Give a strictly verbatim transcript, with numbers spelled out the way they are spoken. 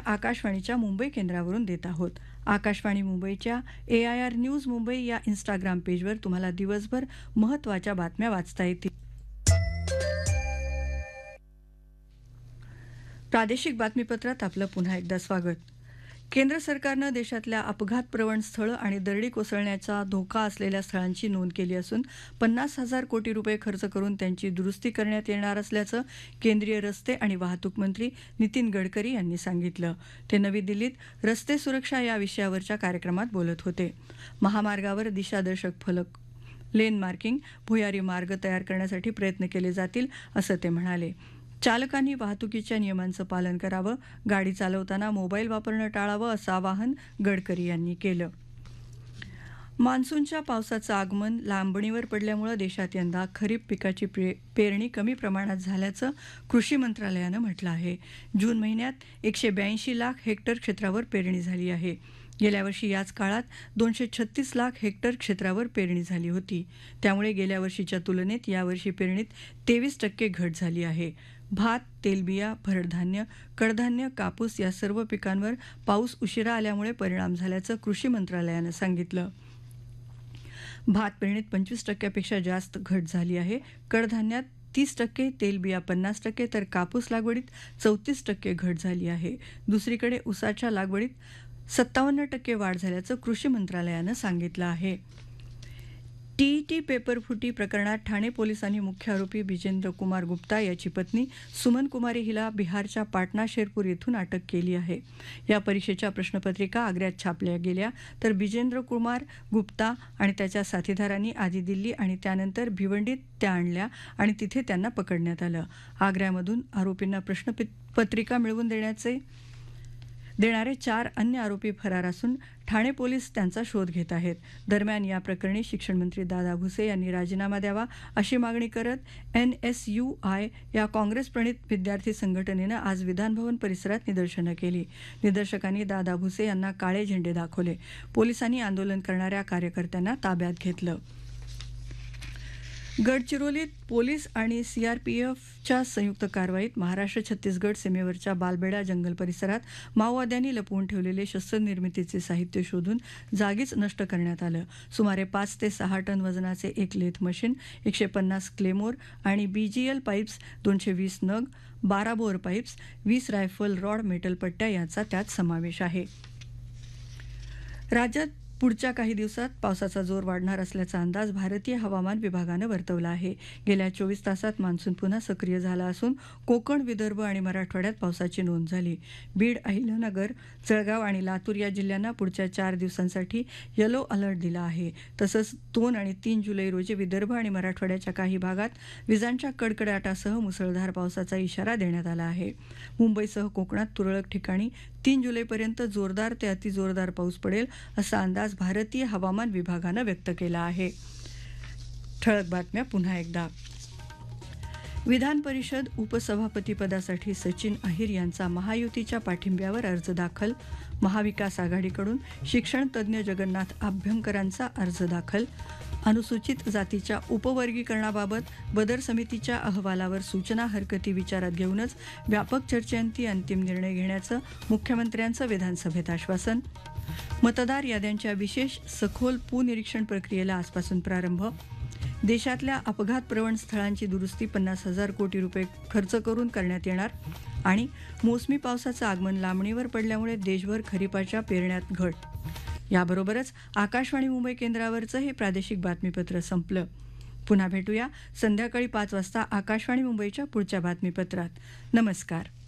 आकाशवाणीच्या मुंबई केंद्रावरून देत आहोत. आकाशवाणी मुंबईच्या ए आय आर न्यूज मुंबई या इन्स्टाग्राम पेजवर तुम्हाला दिवसभर महत्त्वाच्या बातम्या वाचता येतील. प्रादेशिक बातमीपत्रात आपलं पुन्हा एकदा स्वागत. केंद्र सरकारनं देशातल्या अपघातप्रवण स्थळं आणि दरडी कोसळण्याचा धोका असलेल्या स्थळांची नोंद केली असून पन्नास हजार कोटी रुपये खर्च करून त्यांची दुरुस्ती करण्यात येणार असल्याचं केंद्रीय रस्ते आणि वाहतूक मंत्री नितीन गडकरी यांनी सांगितलं. ते नवी दिल्लीत रस्ते सुरक्षा या विषयावरच्या कार्यक्रमात बोलत होते. महामार्गावर दिशादर्शक फलक, लेन मार्किंग, भुयारी मार्ग तयार करण्यासाठी प्रयत्न केले जातील असं ते म्हणाले. चालकांनी वाहतुकीच्या नियमांचं पालन करावं, गाडी चालवताना मोबाईल वापरणं टाळावं असं आवाहन गडकरी यांनी केलं. मान्सूनच्या पावसाचं आगमन लांबणीवर पडल्यामुळे देशात यंदा खरीप पिकाची पेरणी कमी प्रमाणात झाल्याचं कृषी मंत्रालयानं म्हटलं आहे. जून महिन्यात एकशे ब्याऐंशी लाख हेक्टर क्षेत्रावर पेरणी झाली आहे. गेल्या वर्षी याच काळात दोनशे छत्तीस लाख हेक्टर क्षेत्रावर पेरणी झाली होती. त्यामुळे गेल्या वर्षीच्या तुलनेत यावर्षी पेरणीत तेवीस टक्के घट झाली आहे. भात, तेलबिया, भरडधान्य, कडधान्य, कापूस या सर्व पिकांवर पाऊस उशिरा आल्यामुळे परिणाम झाल्याचं कृषी मंत्रालयानं सांगितलं. भात पेरणीत पंचवीस टक्क्यापेक्षा जास्त घट झाली आहे. कडधान्यात तीस टक्के, तेलबिया पन्नास टक्के तर कापूस लागवडीत चौतीस टक्के घट झाली आहे. दुसरीकडे ऊसाच्या लागवडीत सत्तावन्न टक्के वाढ झाल्याचं कृषी मंत्रालयानं सांगितलं आहे. टीईटी पेपर फुटी प्रकरणात ठाणे पोलिसांनी मुख्य आरोपी बिजेंद्र कुमार गुप्ता याची पत्नी सुमन कुमारी हिला बिहारच्या पाटणा शेरपूर येथून अटक केली आहे. या परीक्षेच्या प्रश्नपत्रिका आग्र्यात छापल्या गेल्या तर बिजेंद्र कुमार गुप्ता आणि त्याच्या साथीदारांनी आधी दिल्ली आणि त्यानंतर भिवंडीत त्या आणल्या आणि तिथे त्यांना पकडण्यात आलं. आग्र्यामधून आरोपींना प्रश्नपत्रिका मिळवून देण्याचे देणारे चार अन्य आरोपी फरार असून ठाणे पोलीस त्यांचा शोध घेत आहेत. दरम्यान या प्रकरणी शिक्षणमंत्री दादा भुसे यांनी राजीनामा द्यावा अशी मागणी करत एन एस यू आय या काँग्रेस प्रणित विद्यार्थी संघटनेनं आज विधानभवन परिसरात निदर्शनं केली. निदर्शकांनी दादा भुसे यांना काळे झेंडे दाखवले. पोलिसांनी आंदोलन करणाऱ्या कार्यकर्त्यांना ताब्यात घेतलं. गडचिरोलीत पोलीस आणि सीआरपीएफच्या संयुक्त कारवाईत महाराष्ट्र छत्तीसगड सीमेवरच्या बालबेडा जंगल परिसरात माओवाद्यांनी लपवून ठेवलेले शस्त्रनिर्मितीचे साहित्य शोधून जागीच नष्ट करण्यात आलं. सुमारे पाच ते सहा टन वजनाचे एक लेथ मशीन, एकशे पन्नास क्लेमोर आणि बीजीएल पाईप्स, दोनशे वीस नग, बारा बोअर पाईप्स, वीस रायफल रॉड, मेटल पट्ट्या यांचा त्यात समावेश आहे. राज्यात पुढच्या काही दिवसात पावसाचा जोर वाढणार असल्याचा अंदाज भारतीय हवामान विभागानं वर्तवला आहे. गेल्या चोवीस तासात मान्सून पुन्हा सक्रिय झाला असून कोकण, विदर्भ आणि मराठवाड्यात पावसाची नोंद झाली. बीड, अहिल्यानगर, जळगाव आणि लातूर या जिल्ह्यांना पुढच्या चार दिवसांसाठी येलो अलर्ट दिला आहे. तसंच दोन आणि तीन जुलै रोजी विदर्भ आणि मराठवाड्याच्या काही भागात विजांच्या कडकडाटासह मुसळधार पावसाचा इशारा देण्यात आला आहे. मुंबईसह कोकणात तुरळक ठिकाणी तीन जुलैपर्यंत जोरदार ते अतिजोरदार पाऊस पडेल असा अंदाज भारतीय हवामान विभागानं व्यक्त केला आहे. ठळक बातम्या पुन्हा एकदा. विधान परिषद उपसभापतीपदासाठी सचिन अहिर यांचा महायुतीच्या पाठिंब्यावर अर्ज दाखल. महाविकास आघाडीकडून शिक्षण तज्ज्ञ जगन्नाथ अभ्यंकरांचा अर्ज दाखल. अनुसूचित जातीच्या उपवर्गीकरणाबाबत बदर समितीच्या अहवालावर सूचना हरकती विचारात घेऊनच व्यापक चर्चेअंती अंतिम निर्णय घेण्याचं मुख्यमंत्र्यांचं विधानसभेत आश्वासन. मतदार याद्यांच्या विशेष सखोल पुनिरीक्षण प्रक्रियेला आजपासून प्रारंभ. देशातल्या अपघातप्रवण स्थळांची दुरुस्ती पन्नास हजार कोटी रुपये खर्च करून करण्यात येणार. आणि मोसमी पावसाचं आगमन लांबणीवर पडल्यामुळे देशभर खरीपाच्या पेरण्यात घट. याबरोबरच आकाशवाणी मुंबई केंद्रावरचं हे प्रादेशिक बातमीपत्र संपलं. पुन्हा भेटूया संध्याकाळी पाच वाजता आकाशवाणी मुंबईच्या पुढच्या बातमीपत्रात. नमस्कार.